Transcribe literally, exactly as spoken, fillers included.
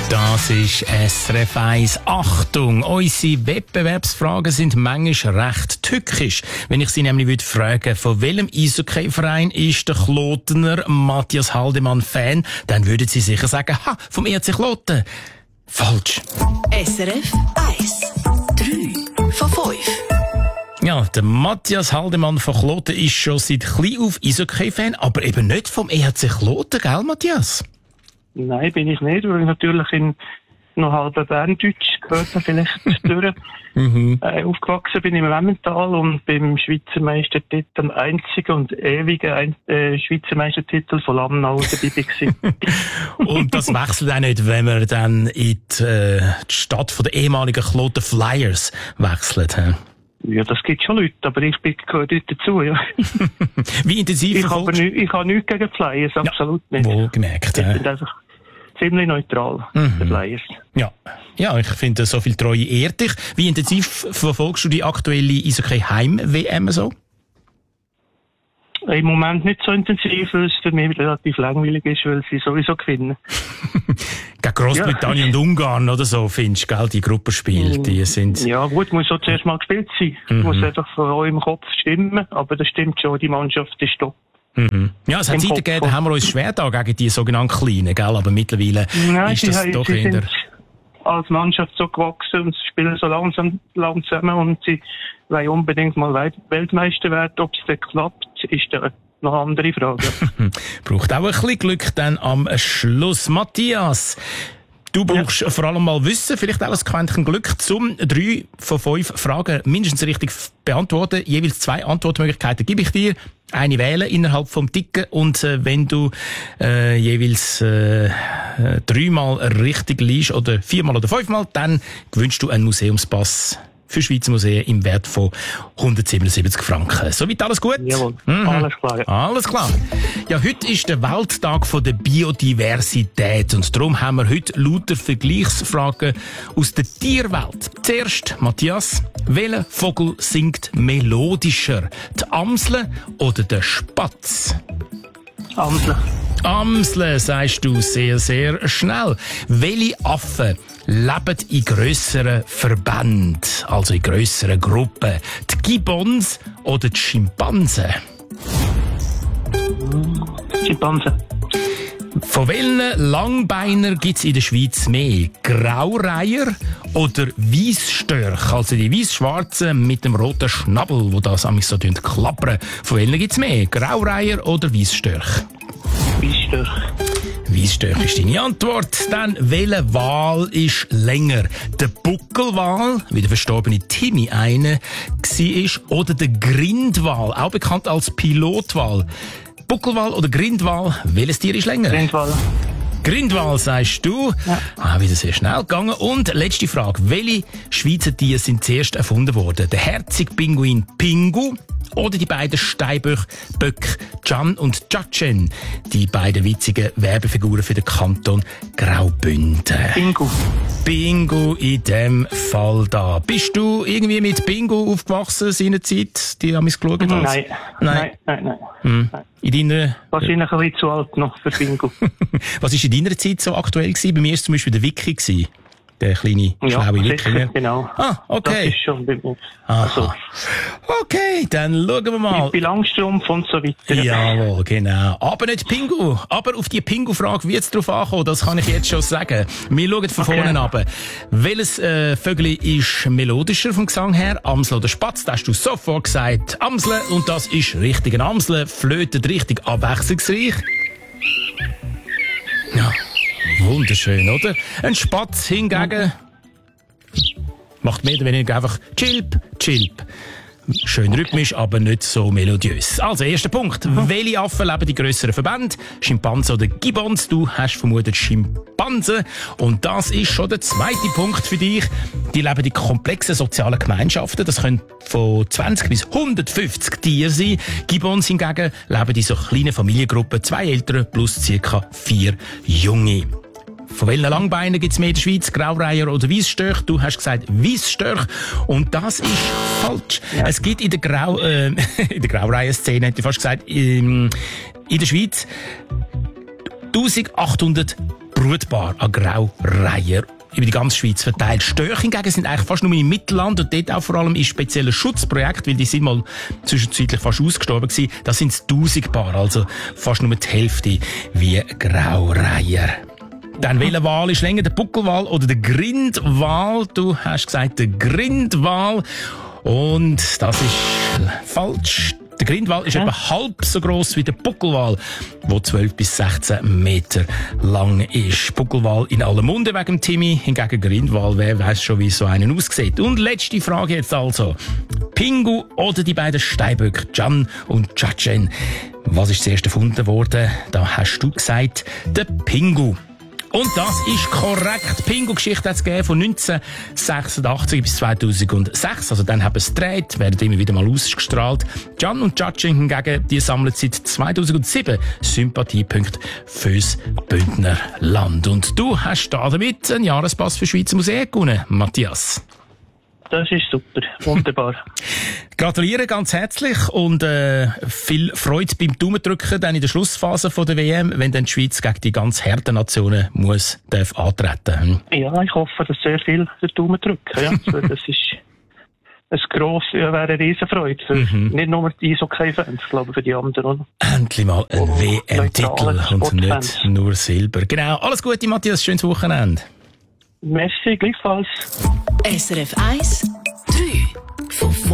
Das ist S R F eins. Achtung, unsere Wettbewerbsfragen sind manchmal recht tückisch. Wenn ich Sie nämlich würde fragen, von welchem Eishockey-Verein ist der Klotener Matthias Haldemann Fan, dann würden Sie sicher sagen, ha, vom E R C Kloten. Falsch. S R F eins. drei von fünf. Ja, der Matthias Haldemann von Kloten ist schon seit klein auf Eishockey-Fan, aber eben nicht vom E R C Kloten, gell, Matthias? Nein, bin ich nicht, weil ich natürlich in noch halb Berndeutsch gehört habe, vielleicht durch. Mhm. Äh, aufgewachsen bin ich im Emmental und beim Schweizer Meistertitel, am einzigen und ewigen ein, äh, Schweizer Meistertitel von Lamnau dabei gewesen. Und das wechselt auch nicht, wenn man dann in die, äh, die Stadt von der ehemaligen Kloten Flyers wechselt. He? Ja, das gibt schon Leute, aber ich bin gehört nicht dazu, ja. Wie intensiv ich habe nicht, ich habe nichts gegen Flyers, absolut ja, nicht. Wohl gemerkt. Ich bin einfach ziemlich neutral, mhm. die Flyers. Ja. Ja, ich finde, so viel Treue ehrt dich. Wie intensiv verfolgst du die aktuelle Eishockey-Heim-W M so? Im Moment nicht so intensiv, weil es für mich relativ langweilig ist, weil sie sowieso gewinnen. Gegen Großbritannien ja. und Ungarn oder so, findest du, gell, die Gruppenspiele, die sind... Ja gut, muss so zuerst mal gespielt sein. Mhm. Muss einfach von euch im Kopf stimmen, aber das stimmt schon, die Mannschaft ist top. Mhm. Ja, es hat Zeiten gegeben, da haben wir uns schwer da gegen die sogenannten Kleinen, gell, aber mittlerweile Nein, ist das sie, doch sie in der... als Mannschaft so gewachsen und sie spielen so langsam, langsam zusammen und sie wollen unbedingt mal Weltmeister werden. Ob es dann klappt, ist dann noch eine andere Frage. Braucht auch ein bisschen Glück dann am Schluss. Matthias, du brauchst ja. vor allem mal Wissen, vielleicht auch ein Quäntchen Glück, zum drei von fünf Fragen mindestens richtig beantworten. Jeweils zwei Antwortmöglichkeiten gebe ich dir. Eine wählen innerhalb vom Ticken und äh, wenn du äh, jeweils äh, äh, dreimal richtig liegst oder viermal oder fünfmal, dann gewünscht du einen Museumspass für Schweizer Museen im Wert von hundertsiebenundsiebzig Franken. Soweit alles gut? Jawohl, mhm. alles klar. Ja. Alles klar. Ja, heute ist der Welttag von der Biodiversität und darum haben wir heute lauter Vergleichsfragen aus der Tierwelt. Zuerst, Matthias, welcher Vogel singt melodischer? Die Amsel oder der Spatz? Amsel. Amsel, sagst du sehr, sehr schnell. Welche Affen leben in grösseren Verbänden, also in grösseren Gruppen? Die Gibbons oder die Schimpansen? Schimpansen. Von welchen Langbeiner gibt es in der Schweiz mehr? Graureiher oder Weissstörche? Also die weiss-schwarzen mit dem roten Schnabel, wo das amigs so klappern. Von welchen gibt es mehr? Graureiher oder Weissstörche? Weissstörche. Weissstörche ist deine Antwort. Dann, welcher Wal ist länger? Der Buckelwal, wie der verstorbene Timmy eine war, oder der Grindwal, auch bekannt als Pilotwal? Buckelwal oder Grindwal, welches Tier ist länger? Grindwal. Grindwal, sagst du. Ja. Ah, wieder sehr schnell gegangen. Und letzte Frage. Welche Schweizer Tiere sind zuerst erfunden worden? Der Herzig-Pinguin Pingu oder die beiden Steinböck Can und Tschatschen? Die beiden witzigen Werbefiguren für den Kanton Graubünden. Pingu. Pingu in dem Fall da. Bist du irgendwie mit Pingu aufgewachsen seinerzeit? Die haben es geschaut? Nein. Nein, nein, nein. nein. Hm. nein. In deiner... Wahrscheinlich ein bisschen zu alt noch für Pingu. Was war in deiner Zeit so aktuell gewesen? Bei mir war es zum Beispiel der Wiki gewesen. Der kleine, ja, schlaue Wiki. Ja, genau. Ah, okay. Das ist schon bei mir. Also. Okay, dann schauen wir mal. Bei Langstrumpf und so weiter. Jawohl, genau. Aber nicht Pingu. Aber auf die Pingu-Frage wird es drauf ankommen, das kann ich jetzt schon sagen. Wir schauen von okay. vorne ab. Welches äh, Vögel ist melodischer vom Gesang her? Amsel oder Spatz? Da hast du sofort gesagt Amsel. Und das ist richtig. Ein Amsel flötet richtig abwechslungsreich. Ja. Wunderschön, oder? Ein Spatz hingegen macht mehr oder weniger einfach Chilp, Chilp. Schön okay. rhythmisch, aber nicht so melodiös. Also, erster Punkt. Mhm. Welche Affen leben in grösseren Verbänden? Schimpansen oder Gibbons? Du hast vermutet Schimpansen. Und das ist schon der zweite Punkt für dich. Die leben in komplexen sozialen Gemeinschaften. Das können von zwanzig bis hundertfünfzig Tiere sein. Gibbons hingegen leben in so kleinen Familiengruppen. Zwei Eltern plus circa vier Junge. Von welchen Langbeinen gibt es mehr in der Schweiz? Graureiher oder Weissstörche? Du hast gesagt Weissstörche. Und das ist falsch. Ja. Es gibt in der, Grau, äh, in der Graureiher-Szene, hätte ich fast gesagt, in, in der Schweiz eintausendachthundert Brutpaare an Graureiher über die ganze Schweiz verteilt. Störche hingegen sind eigentlich fast nur im Mittelland und dort auch vor allem in speziellen Schutzprojekten, weil die sind mal zwischenzeitlich fast ausgestorben gewesen. Das sind tausend Paar, also fast nur die Hälfte wie Graureiher. Dann, welcher Wal ist länger, der Buckelwal oder der Grindwal? Du hast gesagt, der Grindwal. Und das ist falsch. Der Grindwal ist ja. etwa halb so gross wie der Buckelwal, der zwölf bis sechzehn Meter lang ist. Buckelwal in aller Munde wegen Timmy, hingegen Grindwal, wer weiss schon, wie so einen aussieht. Und letzte Frage jetzt also. Pingu oder die beiden Steinböcke, Can und Chachen. Was ist zuerst erfunden worden? Da hast du gesagt, der Pingu. Und das ist korrekt. Die Pingu-Geschichte hat es gegeben von neunzehnhundertsechsundachtzig bis zweitausendsechs. Also dann haben sie es gedreht, werden immer wieder mal ausgestrahlt. Can und Chachen hingegen, die sammeln seit zweitausendsieben Sympathiepunkte fürs Bündner Land. Und du hast da damit einen Jahrespass für Schweizer Museen gewonnen, Matthias. Das ist super, wunderbar. Gratuliere ganz herzlich und äh, viel Freude beim Daumendrücken dann in der Schlussphase von der W M, wenn dann die Schweiz gegen die ganz harten Nationen muss, darf antreten. Ja, ich hoffe, dass sehr viel den Daumen drücken. Ja. Das ist ein gross, ja, wäre eine Riesenfreude für mhm. nicht nur die Eishockey-Fans, glaube ich, für die anderen. Endlich mal ein oh, W M-Titel und nicht nur Silber. Genau. Alles Gute, Matthias. Schönes Wochenende. Merci, gleichfalls. S R F eins, drei von